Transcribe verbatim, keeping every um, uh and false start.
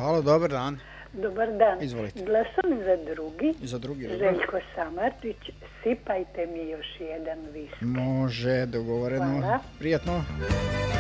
Halo, dobar dan. Dobar dan. Izvolite. Glasam za drugi. Za drugi, dobro. Željko Samardžić, sipajte mi još jedan viski. Može, dogovoreno. Hvala. Prijatno.